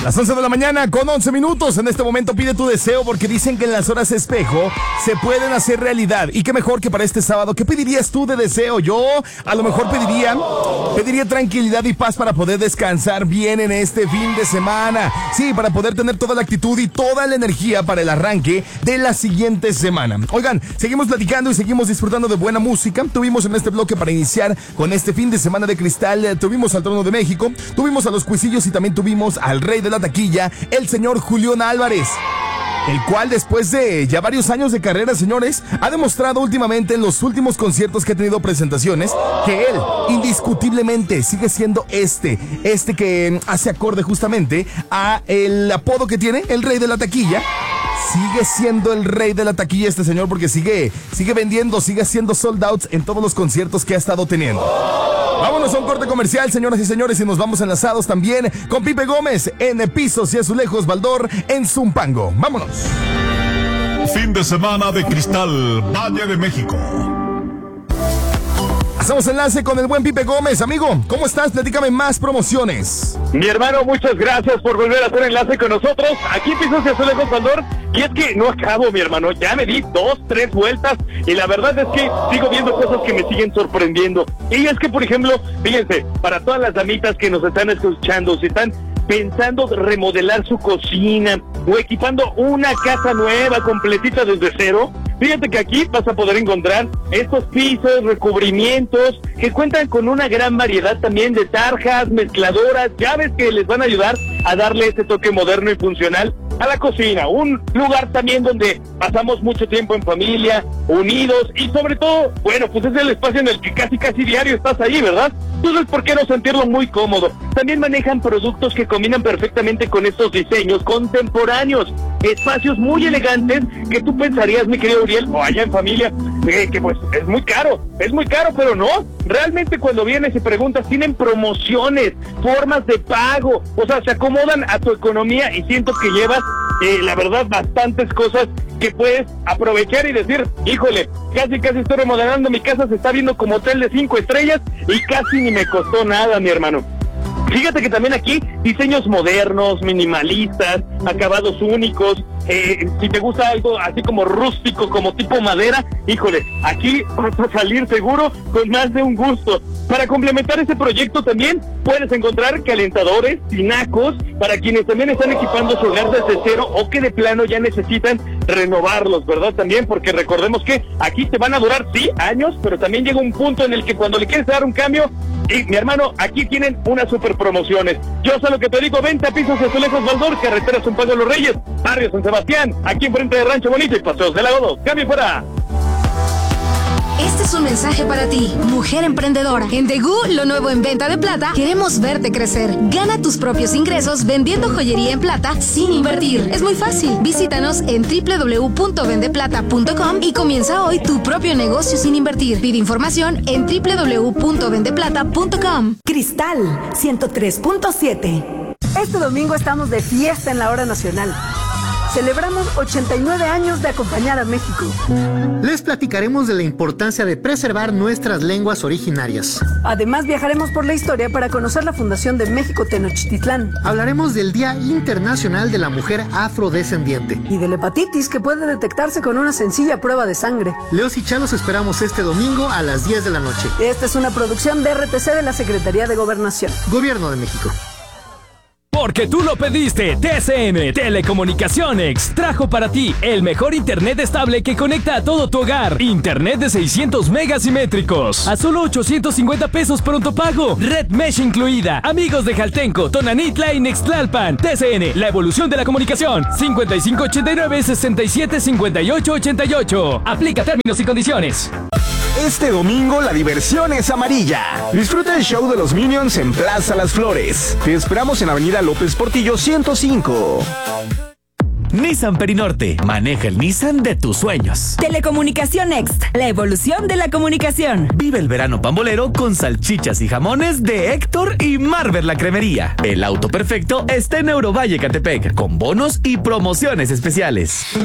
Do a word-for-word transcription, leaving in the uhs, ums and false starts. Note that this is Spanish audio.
Las once de la mañana con once minutos. En este momento pide tu deseo porque dicen que en las horas espejo se pueden hacer realidad. Y qué mejor que para este sábado. ¿Qué pedirías tú de deseo? Yo a lo mejor pediría, pediría tranquilidad y paz para poder descansar bien en este fin de semana. Sí, para poder tener toda la actitud y toda la energía para el arranque de la siguiente semana. Oigan, seguimos platicando y seguimos disfrutando de buena música. Tuvimos en este bloque para iniciar con este fin de semana de cristal. eh, Tuvimos al Trono de México, tuvimos a los Cuisillos y también tuvimos al rey de la taquilla, el señor Julián Álvarez, el cual después de ya varios años de carrera, señores, ha demostrado últimamente en los últimos conciertos que ha tenido presentaciones que él indiscutiblemente sigue siendo este, este que hace acorde justamente a el apodo que tiene, el rey de la taquilla. Sigue siendo el rey de la taquilla este señor porque sigue, sigue vendiendo, sigue haciendo sold outs en todos los conciertos que ha estado teniendo. Vámonos a un corte comercial, señoras y señores, y nos vamos enlazados también con Pipe Gómez en Pisos y Azulejos Baldor en Zumpango. Vámonos. Fin de semana de cristal, Valle de México. Hacemos enlace con el buen Pipe Gómez. Amigo, ¿cómo estás? Platícame más promociones. Mi hermano, muchas gracias por volver a hacer enlace con nosotros. Aquí Pisos y Azulejos Baldor. Y es que no acabo, mi hermano. Ya me di dos, tres vueltas. Y la verdad es que sigo viendo cosas que me siguen sorprendiendo. Y es que, por ejemplo, fíjense, para todas las damitas que nos están escuchando, si están pensando remodelar su cocina o equipando una casa nueva, completita desde cero, fíjate que aquí vas a poder encontrar estos pisos, recubrimientos, que cuentan con una gran variedad también de tarjas, mezcladoras, llaves que les van a ayudar a darle ese toque moderno y funcional a la cocina. Un lugar también donde pasamos mucho tiempo en familia, unidos, y sobre todo, bueno, pues es el espacio en el que casi casi diario estás ahí, ¿verdad? Entonces, ¿por qué no sentirlo muy cómodo? También manejan productos que combinan perfectamente con estos diseños contemporáneos, espacios muy elegantes que tú pensarías, mi querido Uriel, o allá en familia, eh, que pues es muy caro, es muy caro, pero no, realmente cuando vienes y preguntas, tienen promociones, formas de pago, o sea, se acomodan a tu economía y siento que llevas, eh, la verdad, bastantes cosas que puedes aprovechar y decir, híjole, casi casi estoy remodelando mi casa, se está viendo como hotel de cinco estrellas y casi ni me costó nada, mi hermano. Fíjate que también aquí diseños modernos, minimalistas, acabados únicos. Eh, si te gusta algo así como rústico, como tipo madera, híjole, aquí vas a salir seguro con más de un gusto. Para complementar este proyecto también puedes encontrar calentadores, tinacos, para quienes también están equipando su hogar desde cero o que de plano ya necesitan renovarlos, ¿verdad? También porque recordemos que aquí te van a durar, sí, años, pero también llega un punto en el que cuando le quieres dar un cambio, y mi hermano, aquí tienen unas super promociones. Yo sé lo que te digo, vente a Pisos y Azulejos Baldor, carretera Zumpango de los Reyes, barrio San Sebastián, aquí enfrente de Rancho Bonito y Paseos del Lago dos. ¡Cambio fuera! Este es un mensaje para ti, mujer emprendedora. En Degú, lo nuevo en venta de plata, queremos verte crecer. Gana tus propios ingresos vendiendo joyería en plata sin invertir. Es muy fácil. Visítanos en doble u doble u doble u punto vende plata punto com y comienza hoy tu propio negocio sin invertir. Pide información en doble u doble u doble u punto vende plata punto com. Cristal ciento tres punto siete. Este domingo estamos de fiesta en la hora nacional. Celebramos ochenta y nueve años de acompañar a México. Les platicaremos de la importancia de preservar nuestras lenguas originarias. Además, viajaremos por la historia para conocer la fundación de México Tenochtitlán. Hablaremos del Día Internacional de la Mujer Afrodescendiente. Y de la hepatitis, que puede detectarse con una sencilla prueba de sangre. Leos y Chalos esperamos este domingo a las diez de la noche. Esta es una producción de R T C de la Secretaría de Gobernación. Gobierno de México. Porque tú lo pediste, T C N Telecomunicaciones trajo para ti el mejor internet estable que conecta a todo tu hogar. Internet de seiscientos megas simétricos a solo ochocientos cincuenta pesos pronto pago. Red Mesh incluida. Amigos de Jaltenco, Tonanitla y Nextlalpan. T C N, la evolución de la comunicación. cincuenta y cinco ochenta y nueve sesenta y siete cincuenta y ocho ochenta y ocho. Aplica términos y condiciones. Este domingo la diversión es amarilla. Disfruta el show de los Minions en Plaza Las Flores. Te esperamos en Avenida López Portillo ciento cinco. Nissan Perinorte. Maneja el Nissan de tus sueños. Telecomunicación Next. La evolución de la comunicación. Vive el verano pambolero con salchichas y jamones de Héctor y Marvel la Cremería. El auto perfecto está en Eurovalle Catepec, con bonos y promociones especiales.